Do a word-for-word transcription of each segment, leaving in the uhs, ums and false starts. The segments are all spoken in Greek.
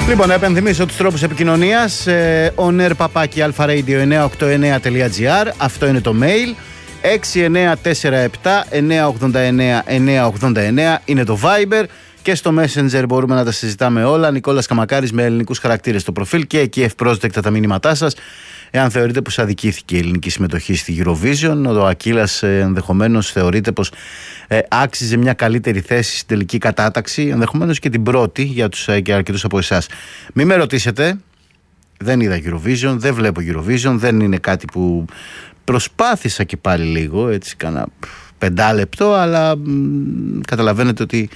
Λοιπόν, να επενθυμίσω τους τρόπους επικοινωνίας. ε, onair παπάκι αλφα-radio εννιακόσια ογδόντα εννέα τελεία gr. Αυτό είναι το mail. έξι εννέα τέσσερα επτά εννέα ογδόντα εννέα εννέα ογδόντα εννέα είναι το Viber. Και στο Messenger μπορούμε να τα συζητάμε όλα. Νικόλας Καμακάρης με ελληνικούς χαρακτήρες στο προφίλ. Και εκεί ευπρόσδεκτα τα μήνυματά σας. Εάν θεωρείτε πως αδικήθηκε η ελληνική συμμετοχή στη Eurovision, ο Ακύλας ενδεχομένως θεωρείται πως ε, άξιζε μια καλύτερη θέση στην τελική κατάταξη, ενδεχομένως και την πρώτη για τους ε, και αρκετούς από εσάς. Μην με ρωτήσετε, δεν είδα Eurovision, δεν βλέπω Eurovision, δεν είναι κάτι που προσπάθησα και πάλι λίγο, έτσι κάνα πεντάλεπτο, αλλά μ, καταλαβαίνετε ότι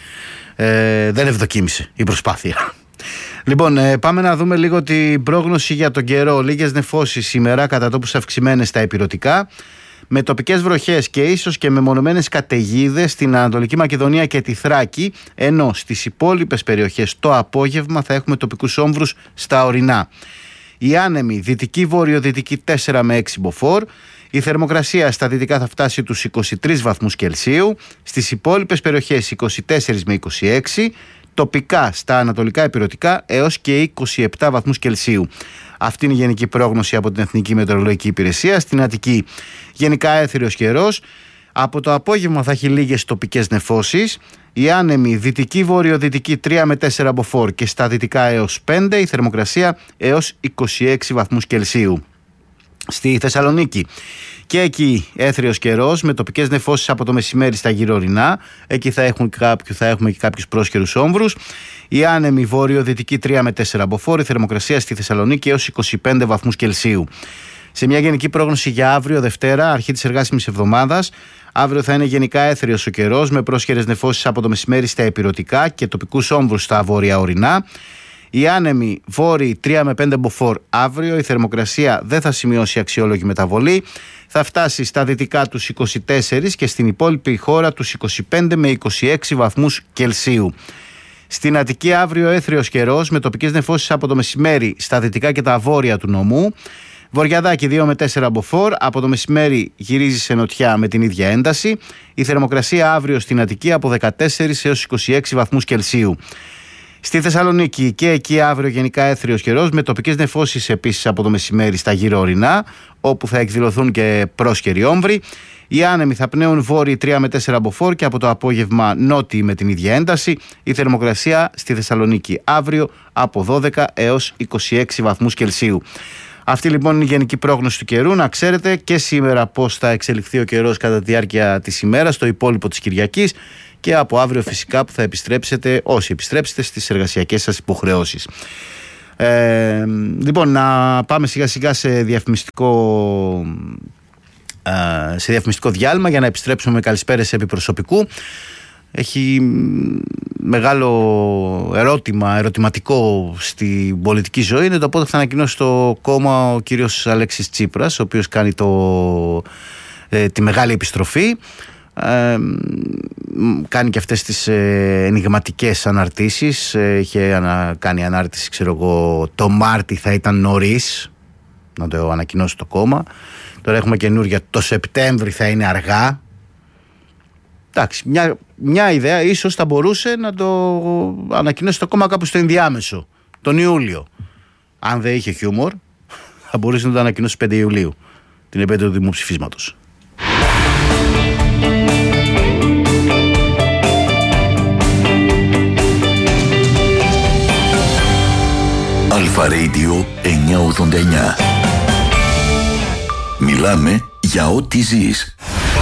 ε, δεν ευδοκίμησε η προσπάθεια. Λοιπόν, ε, πάμε να δούμε λίγο την πρόγνωση για τον καιρό. Λίγες νεφώσεις σήμερα, κατά τόπους αυξημένες στα ηπειρωτικά, με τοπικές βροχές και ίσως και μεμονωμένες καταιγίδες στην Ανατολική Μακεδονία και τη Θράκη, ενώ στις υπόλοιπες περιοχές το απόγευμα θα έχουμε τοπικούς όμβρους στα ορεινά. Η άνεμη δυτική βορειοδυτική τέσσερα με έξι μποφόρ. Η θερμοκρασία στα δυτικά θα φτάσει τους είκοσι τρεις βαθμούς Κελσίου, στις υπόλοιπες περιοχές είκοσι τέσσερα με είκοσι έξι, τοπικά στα ανατολικά ηπειρωτικά έως και είκοσι επτά βαθμούς Κελσίου. Αυτή είναι η γενική πρόγνωση από την Εθνική Μετεωρολογική Υπηρεσία. Στην Αττική γενικά έθριος καιρός. Από το απόγευμα θα έχει λίγες τοπικές νεφώσεις. Η άνεμη δυτική βορειοδυτική τρία με τέσσερα μποφόρ και στα δυτικά έως πέντε, η θερμοκρασία έως είκοσι έξι βαθμούς Κελσίου. Στη Θεσσαλονίκη και εκεί έθριος καιρός με τοπικές νεφώσεις από το μεσημέρι στα γύρω ορεινά. Εκεί θα, έχουν κάποιο, θα έχουμε και κάποιους πρόσχερους όμβρους. Η άνεμη βορειοδυτική τρία με τέσσερα μποφόρ, η θερμοκρασία στη Θεσσαλονίκη έως είκοσι πέντε βαθμούς Κελσίου. Σε μια γενική πρόγνωση για αύριο Δευτέρα, αρχή της εργάσιμης εβδομάδας, αύριο θα είναι γενικά έθριος ο καιρός με πρόσχερες νεφώσεις από το μεσημέρι στα ηπειρωτικά και τοπικούς όμβρους στα βόρεια ορεινά. Η άνεμη βόρειοι τρία με πέντε μποφόρ αύριο, η θερμοκρασία δεν θα σημειώσει αξιόλογη μεταβολή, θα φτάσει στα δυτικά τους είκοσι τέσσερα και στην υπόλοιπη χώρα τους είκοσι πέντε με είκοσι έξι βαθμούς Κελσίου. Στην Αττική αύριο έθριος καιρός με τοπικές νεφώσεις από το μεσημέρι στα δυτικά και τα βόρεια του νομού. Βορειαδάκι δύο με τέσσερα μποφόρ, από το μεσημέρι γυρίζει σε νοτιά με την ίδια ένταση. Η θερμοκρασία αύριο στην Αττική από δεκατέσσερα έως είκοσι έξι βαθμούς Κελσίου. Στη Θεσσαλονίκη και εκεί αύριο γενικά έθριος καιρός με τοπικές νεφώσεις επίσης από το μεσημέρι στα γύρω ορεινά, όπου θα εκδηλωθούν και πρόσχεροι όμβροι. Οι άνεμοι θα πνέουν βόρειοι τρία με τέσσερα μποφόρ και από το απόγευμα νότιοι με την ίδια ένταση. Η θερμοκρασία στη Θεσσαλονίκη αύριο από δώδεκα έως είκοσι έξι βαθμούς Κελσίου. Αυτή λοιπόν είναι η γενική πρόγνωση του καιρού. Να ξέρετε και σήμερα πώς θα εξελιχθεί ο καιρός κατά τη διάρκεια της ημέρας, στο υπόλοιπο της Κυριακής, και από αύριο φυσικά που θα επιστρέψετε, όσοι επιστρέψετε, στις εργασιακές σας υποχρεώσεις. Ε, λοιπόν, να πάμε σιγά σιγά σε διαφημιστικό, ε, σε διαφημιστικό διάλειμμα για να επιστρέψουμε με καλησπέρες επί προσωπικού. Έχει μεγάλο ερώτημα, ερωτηματικό στην πολιτική ζωή, είναι το πότε θα ανακοινώσει το κόμμα ο κύριος Αλέξης Τσίπρας, ο οποίος κάνει το, ε, τη μεγάλη επιστροφή. Ε, κάνει και αυτές τις ε, ενιγματικές αναρτήσεις. ε, είχε ανα, κάνει ανάρτηση, ξέρω εγώ, το Μάρτι θα ήταν νωρίς να το ανακοινώσει το κόμμα. Τώρα έχουμε καινούργια, το Σεπτέμβρη θα είναι αργά. Εντάξει, μια, μια ιδέα ίσως θα μπορούσε να το ανακοινώσει το κόμμα κάπου στο ενδιάμεσο, τον Ιούλιο. Αν δεν είχε χιούμορ, θα μπορούσε να το ανακοινώσει πέντε Ιουλίου, την επέτειο του δημοψηφίσματος. αλφα-Radio εννιακόσια ογδόντα εννέα. Μιλάμε για ό,τι ζεις.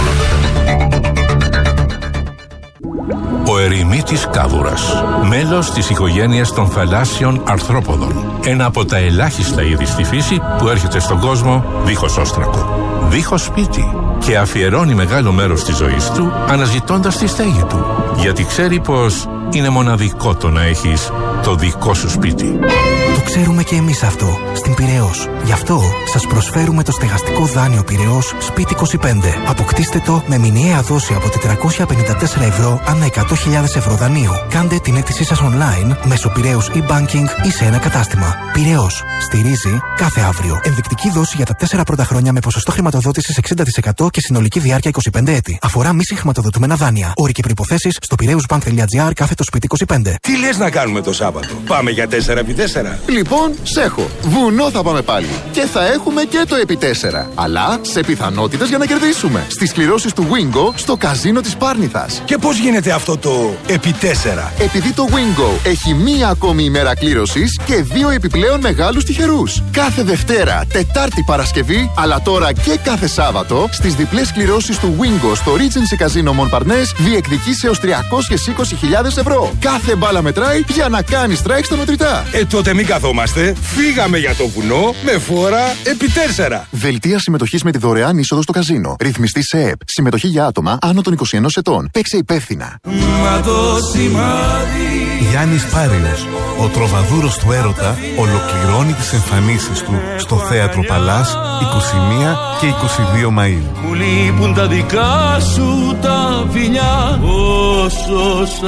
Ο ερημίτης κάβουρας, μέλος της οικογένειας των θαλάσσιων αρθρόποδων. Ένα από τα ελάχιστα είδη στη φύση που έρχεται στον κόσμο δίχως όστρακο, δίχως σπίτι, και αφιερώνει μεγάλο μέρος της ζωής του αναζητώντας τη στέγη του, γιατί ξέρει πως είναι μοναδικό το να έχεις το δικό σου σπίτι. Το ξέρουμε και εμείς αυτό, στην Πειραιώς. Γι' αυτό σας προσφέρουμε το στεγαστικό δάνειο Πειραιώς Σπίτι είκοσι πέντε. Αποκτήστε το με μηνιαία δόση από τετρακόσια πενήντα τέσσερα ευρώ ανά εκατό χιλιάδες ευρώ δανείου. Κάντε την αίτησή σας online μέσω Πειραιώς e-banking ή σε ένα κατάστημα. Πειραιώς. Στηρίζει κάθε αύριο. Ενδεικτική δόση για τα τέσσερα πρώτα χρόνια με ποσοστό χρηματοδότησης εξήντα τοις εκατό και συνολική διάρκεια είκοσι πέντε έτη. Αφορά μη συγχρηματοδοτούμενα δάνεια. Όροι και προϋποθέσεις στο πειραιούσbank.gr κάθετο σπίτι είκοσι πέντε. Τι λες να κάνουμε το Σάββατο? Πάμε για τέσσερα επί τέσσερα. Λοιπόν, σέχω. Βουνό θα πάμε πάλι. Και θα έχουμε και το επί τέσσερα. Αλλά σε πιθανότητες για να κερδίσουμε. Στις κληρώσεις του Wingo στο καζίνο της Πάρνηθας. Και πώς γίνεται αυτό το επί τέσσερα? Επειδή το Wingo έχει μία ακόμη ημέρα κλήρωσης και δύο επιπλέον μεγάλους τυχερούς. Κάθε Δευτέρα, Τετάρτη, Παρασκευή, αλλά τώρα και κάθε Σάββατο, στις διπλές κληρώσεις του Wingo στο Regency Casino Montparnasse διεκδικείς έως τριακόσιες είκοσι χιλιάδες ευρώ. Κάθε μπάλα μετράει για να κάνεις strike στα μετρητά. Ε, τότε μην καθόμαστε. Φύγαμε για το βουνό με φόρα επί τέσσερα. Δελτία συμμετοχής με τη δωρεάν είσοδο στο καζίνο. Ρυθμιστή σε ΕΕΠ. Συμμετοχή για άτομα άνω των είκοσι ενός ετών. Παίξε υπεύθυνα. Μα το σημάδι. Γιάννης Πάριος, ο τροβαδούρος του έρωτα, ολοκληρώνει τις εμφανίσεις του στο Θέατρο Παλάς είκοσι μία και είκοσι δύο Μαΐου. Μου λείπουν τα δικά σου τα φιλιά, όσο σ'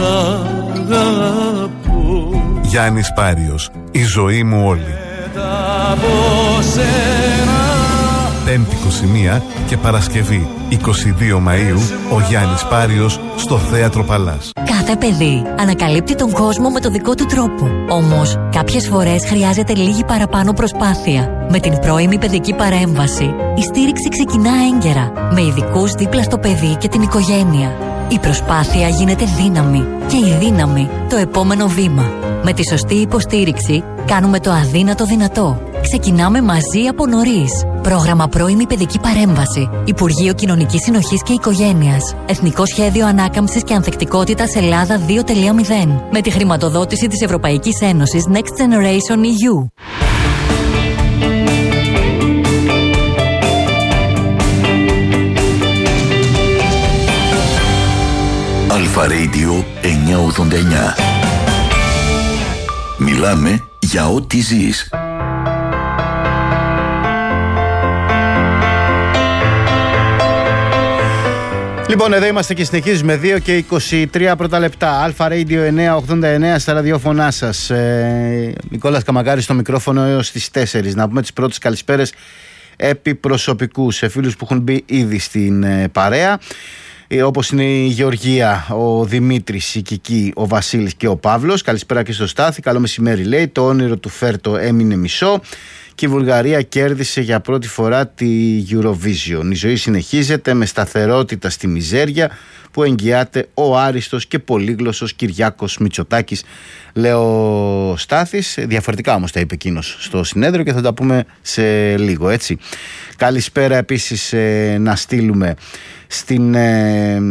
αγαπώ. Γιάννης Πάριος, η ζωή μου όλη. Πέμπτη είκοσι μία και Παρασκευή είκοσι δύο Μαΐου, ο Γιάννης Πάριος στο Θέατρο Παλάς. Κάθε παιδί ανακαλύπτει τον κόσμο με το δικό του τρόπο. Όμως, κάποιες φορές χρειάζεται λίγη παραπάνω προσπάθεια. Με την πρώιμη παιδική παρέμβαση, η στήριξη ξεκινά έγκαιρα, με ειδικούς δίπλα στο παιδί και την οικογένεια. Η προσπάθεια γίνεται δύναμη και η δύναμη το επόμενο βήμα. Με τη σωστή υποστήριξη κάνουμε το αδύνατο δυνατό. Ξεκινάμε μαζί από νωρίς. Πρόγραμμα πρώιμη παιδική παρέμβαση. Υπουργείο Κοινωνικής Συνοχής και Οικογένειας. Εθνικό Σχέδιο Ανάκαμψης και Ανθεκτικότητας Ελλάδα δύο τελεία μηδέν. Με τη χρηματοδότηση της Ευρωπαϊκής Ένωσης Next Generation ι γιου. Αλφα Radio εννιακόσια ογδόντα εννιά. Μιλάμε για ό,τι ζεις. Λοιπόν, εδώ είμαστε και συνεχίζουμε. δύο και είκοσι τρία πρώτα λεπτά. Αλφα Radio εννιακόσια ογδόντα εννέα στα ραδιόφωνά σας. Ε, Νικόλας Καμακάρης στο μικρόφωνο έως τις τέσσερις. Να πούμε τις πρώτες καλησπέρες επί προσωπικού σε φίλους που έχουν μπει ήδη στην ε, παρέα. Ε, όπως είναι η Γεωργία, ο Δημήτρης, η Κική, ο Βασίλης και ο Παύλος. Καλησπέρα και στο Στάθη. Καλό μεσημέρι, λέει. Το όνειρο του Φέρτο έμεινε μισό. Και η Βουλγαρία κέρδισε για πρώτη φορά τη Eurovision. Η ζωή συνεχίζεται με σταθερότητα στη μιζέρια που εγγυάται ο άριστος και πολύγλωσσος Κυριάκος Μητσοτάκης, λέει ο Στάθης. Διαφορετικά όμως τα είπε εκείνος στο συνέδριο και θα τα πούμε σε λίγο, έτσι. Καλησπέρα επίσης ε, να στείλουμε στην ε,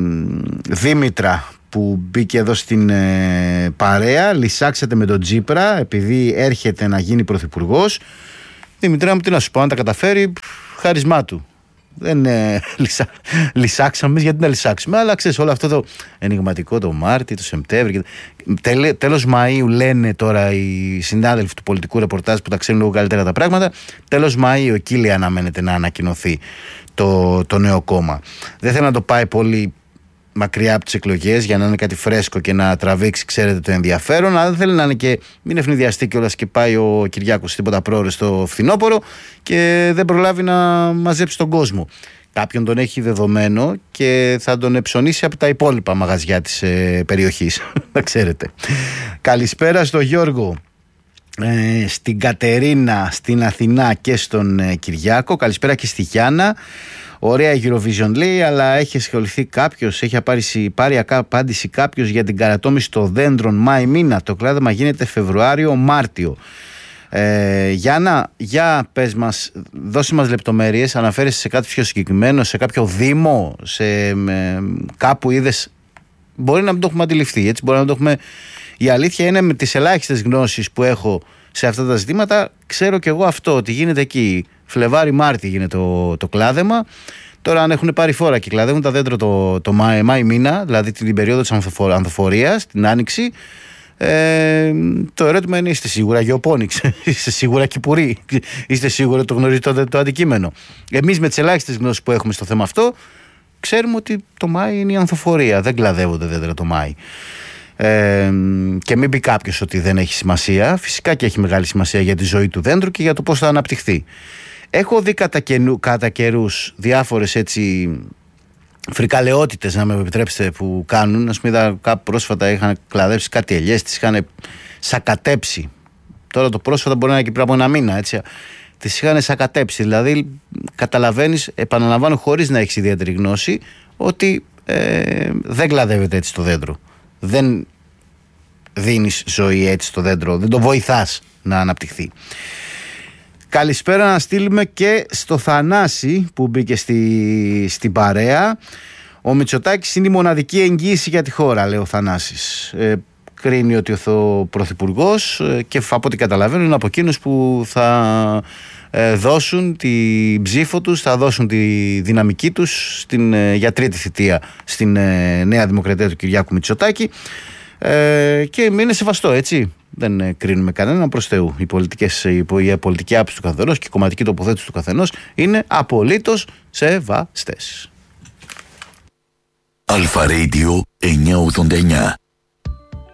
Δήμητρα που μπήκε εδώ στην ε, παρέα. Λυσάξατε με τον Τσίπρα επειδή έρχεται να γίνει πρωθυπουργός. Δημητρέα μου, τι να σου πω, αν τα καταφέρει, χάρισμά του. Δεν ε, λυσα, λυσάξαμε, γιατί να λυσάξουμε, αλλά ξέρεις, όλο αυτό το ενιγματικό το Μάρτι, το Σεπτέμβρη. Τελ, τέλος Μαΐου λένε τώρα οι συνάδελφοι του πολιτικού ρεπορτάζ που τα ξέρουν λίγο καλύτερα τα πράγματα. Τέλος Μαΐου εκεί λέει αναμένεται να ανακοινωθεί το, το νέο κόμμα. Δεν θέλω να το πάει πολύ μακριά από τις εκλογές για να είναι κάτι φρέσκο και να τραβήξει, ξέρετε, το ενδιαφέρον, αλλά δεν θέλει να είναι και μην ευνηδιαστεί κιόλας και πάει ο Κυριάκος τίποτα πρόωρες στο φθινόπωρο και δεν προλάβει να μαζέψει τον κόσμο. Κάποιον τον έχει δεδομένο και θα τον εψωνίσει από τα υπόλοιπα μαγαζιά της ε, περιοχής. Να ξέρετε. Καλησπέρα στο Γιώργο, ε, στην Κατερίνα, στην Αθηνά και στον ε, Κυριάκο. Καλησπέρα και στη Γιάννα. Ωραία Eurovision, λέει, αλλά έχει ασχοληθεί κάποιος, έχει πάρει, πάρει απάντηση κάποιος για την καρατόμηση των δέντρων Μάη μήνα. Το κλάδεμα γίνεται Φεβρουάριο-Μάρτιο. Ε, Γιάννα, για πες μας, δώσε μας λεπτομέρειες. Αναφέρεσαι σε κάτι πιο συγκεκριμένο, σε κάποιο δήμο, σε ε, κάπου είδες. Μπορεί να μην το έχουμε αντιληφθεί, έτσι, μπορεί να το έχουμε. Η αλήθεια είναι, με τις ελάχιστες γνώσεις που έχω σε αυτά τα ζητήματα, ξέρω κι εγώ αυτό, ότι γίνεται εκεί. Φλεβάρι-Μάρτι γίνεται το, το κλάδεμα. Τώρα, αν έχουν πάρει φόρα και κλαδεύουν τα δέντρα το, το Μάη, Μάη μήνα, δηλαδή την περίοδο της ανθοφορίας, την άνοιξη, Ε, το ερώτημα είναι, είστε σίγουρα γεωπόνιξ, είστε σίγουρα κυπουροί, είστε σίγουρα το γνωρίζετε το, το αντικείμενο? Εμείς με τις ελάχιστες γνώσεις που έχουμε στο θέμα αυτό ξέρουμε ότι το Μάη είναι η ανθοφορία, δεν κλαδεύονται δέντρα το Μάη. Ε, και μην πει κάποιος ότι δεν έχει σημασία. Φυσικά και έχει μεγάλη σημασία για τη ζωή του δέντρου και για το πώς θα αναπτυχθεί. Έχω δει κατά, καινου, κατά καιρούς διάφορες έτσι φρικαλαιότητες, να με επιτρέψετε, που κάνουν. Ας πούμε, είδα κάπου πρόσφατα είχαν κλαδέψει κάτι ελιές, τις είχαν σακατέψει. Τώρα το πρόσφατα μπορεί να είναι και πριν από ένα μήνα, έτσι. Τις είχαν σακατέψει. Δηλαδή, καταλαβαίνεις, επαναλαμβάνω, χωρίς να έχεις ιδιαίτερη γνώση, ότι ε, δεν κλαδεύεται έτσι το δέντρο. Δεν δίνεις ζωή έτσι στο δέντρο, δεν το βοηθάς να αναπτυχθεί. Καλησπέρα να στείλουμε και στο Θανάση που μπήκε στη, στην παρέα. Ο Μητσοτάκης είναι η μοναδική εγγύηση για τη χώρα, λέει ο Θανάσης. Ε, κρίνει ότι ο Πρωθυπουργός ε, και από ό,τι καταλαβαίνω είναι από εκείνους που θα ε, δώσουν την ψήφο τους, θα δώσουν τη δυναμική τους στην, ε, για τρίτη θητεία στην ε, Νέα Δημοκρατία του Κυριάκου Μητσοτάκη. Ε, και είναι σεβαστό, έτσι. Δεν ε, κρίνουμε κανέναν, προς Θεού. Οι πολιτικές, η, η πολιτική άποψη του καθενός και η κομματική τοποθέτηση του καθενός είναι απολύτως σεβαστές. Αλφα Radio εννιακόσια ογδόντα εννιά.